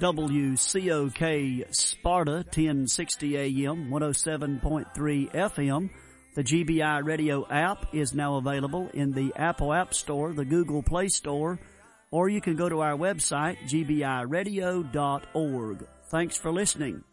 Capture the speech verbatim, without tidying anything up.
W C O K Sparta, ten sixty A M, one oh seven point three F M. The G B I Radio app is now available in the Apple App Store, the Google Play Store, or you can go to our website, G B I radio dot org. Thanks for listening.